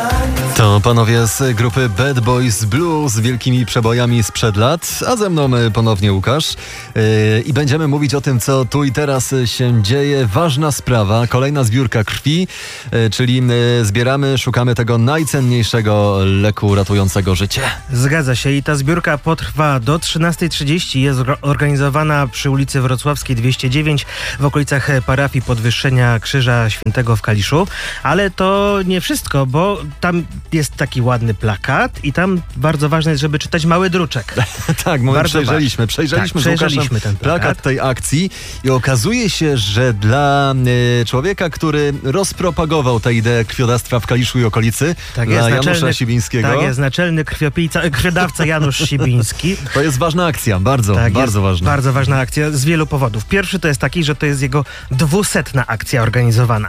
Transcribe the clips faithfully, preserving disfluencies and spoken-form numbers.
To panowie z grupy Bad Boys Blues z wielkimi przebojami sprzed lat, a ze mną ponownie Łukasz. Yy, I będziemy mówić o tym, co tu i teraz się dzieje. Ważna sprawa, kolejna zbiórka krwi, yy, czyli yy, zbieramy, szukamy tego najcenniejszego leku ratującego życie. Zgadza się i ta zbiórka potrwa do trzynastej trzydzieści. Jest organizowana przy ulicy Wrocławskiej dwieście dziewięć w okolicach parafii Podwyższenia Krzyża Świętego w Kaliszu. Ale to nie wszystko, bo tam jest taki ładny plakat i tam bardzo ważne jest, żeby czytać mały druczek. Tak, my przejrzeliśmy, przejrzeliśmy, tak, z Łukaszem ten plakat. plakat tej akcji i okazuje się, że dla y, człowieka, który rozpropagował tę ideę krwiodawstwa w Kaliszu i okolicy, tak dla jest, Janusza naczelny, Sibińskiego. Tak jest, naczelny krwiopijca, krwiodawca Janusz Sibiński. To jest ważna akcja, bardzo, tak bardzo jest, ważna. Bardzo ważna akcja z wielu powodów. Pierwszy to jest taki, że to jest jego dwusetna akcja organizowana.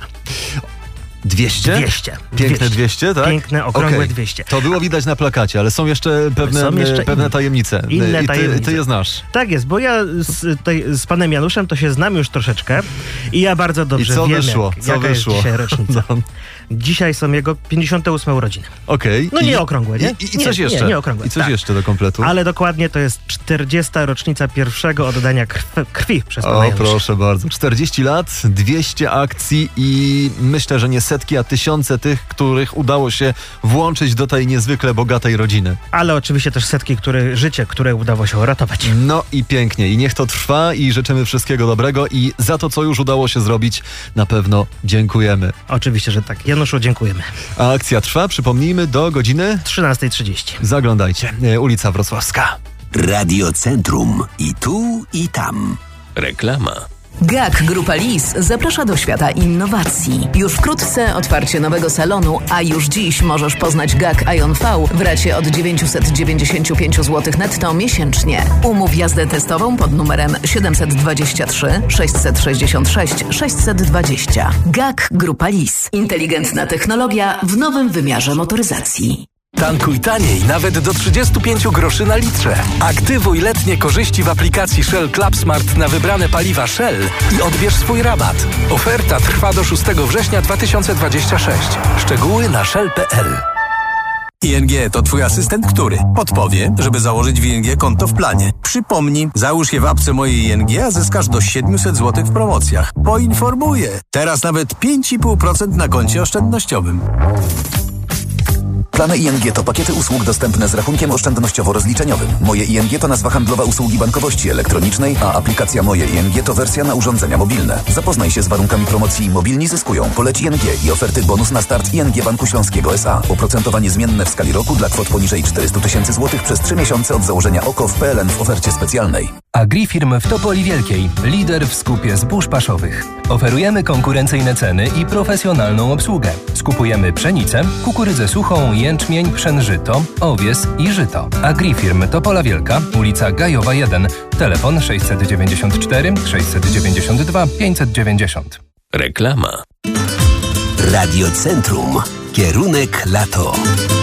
dwieście? dwieście. Piękne dwieście, tak? Piękne, okrągłe okay. dwieście. To było widać na plakacie, ale są jeszcze pewne, są jeszcze pewne inne, tajemnice. Inne I ty, tajemnice. ty je znasz. Tak jest, bo ja z, tej, z panem Januszem to się znam już troszeczkę i ja bardzo dobrze I co wiem, wyszło? Jak, co jaka wyszło? jest dzisiaj rocznica. No. Dzisiaj są jego pięćdziesiąte ósme urodziny. Okej. No I, nie okrągłe, nie? I, i coś nie, jeszcze. Nie, nie okrągłe. I coś tak. jeszcze do kompletu. Ale dokładnie to jest czterdziesta rocznica pierwszego oddania krwi, krwi przez pana O, Janusza. proszę bardzo. czterdzieści lat, dwieście akcji i myślę, że nie setki, a tysiące tych, których udało się włączyć do tej niezwykle bogatej rodziny. Ale oczywiście też setki, które, życie, które udało się uratować. No i pięknie. I niech to trwa i życzymy wszystkiego dobrego i za to, co już udało się zrobić, na pewno dziękujemy. Oczywiście, że tak. Januszu, dziękujemy. A akcja trwa, przypomnijmy, do godziny trzynastej trzydzieści. Zaglądajcie. Ulica Wrocławska. Radio Centrum. I tu, i tam. Reklama. G A K Grupa Lis zaprasza do świata innowacji. Już wkrótce otwarcie nowego salonu, a już dziś możesz poznać G A K Ion V w racie od dziewięćset dziewięćdziesiąt pięć złotych netto miesięcznie. Umów jazdę testową pod numerem siedem dwa trzy sześć sześć sześć sześć dwa zero. G A K Grupa Lis. Inteligentna technologia w nowym wymiarze motoryzacji. Tankuj taniej, nawet do trzydzieści pięć groszy na litrze. Aktywuj letnie korzyści w aplikacji Shell Club Smart na wybrane paliwa Shell i odbierz swój rabat. Oferta trwa do szóstego września dwa tysiące dwudziestego szóstego. Szczegóły na shell kropka p l. I N G to twój asystent, który podpowie, żeby założyć w I N G konto w planie. Przypomni, załóż je w apce mojej I N G, a zyskasz do siedemset złotych w promocjach. Poinformuję. Teraz nawet pięć i pół procent na koncie oszczędnościowym. Plany I N G to pakiety usług dostępne z rachunkiem oszczędnościowo-rozliczeniowym. Moje I N G to nazwa handlowa usługi bankowości elektronicznej, a aplikacja Moje I N G to wersja na urządzenia mobilne. Zapoznaj się z warunkami promocji Mobilni zyskują. Poleć I N G i oferty bonus na start I N G Banku Śląskiego S A. Oprocentowanie zmienne w skali roku dla kwot poniżej czterysta tysięcy złotych przez trzy miesiące od założenia O K O w P L N w ofercie specjalnej. Agrifirm w Topoli Wielkiej. Lider w skupie zbóż paszowych. Oferujemy konkurencyjne ceny i profesjonalną obsługę. Skupujemy pszenicę, kukurydzę suchą, jęczmień, pszenżyto, owies i żyto. Agrifirm Topola Wielka, ulica Gajowa jeden. Telefon sześć dziewięć cztery sześć dziewięć dwa pięć dziewięć zero. Reklama. Radio Centrum. Kierunek lato.